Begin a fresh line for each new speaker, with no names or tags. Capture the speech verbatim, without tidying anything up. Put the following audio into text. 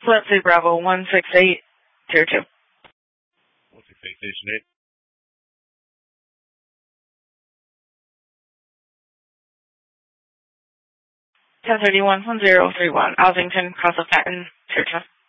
Epilepsy Bravo one six eight, tier two.
one six eight, station eight.
ten thirty-one, one zero three one, Ossington, Cross of Patton, tier two.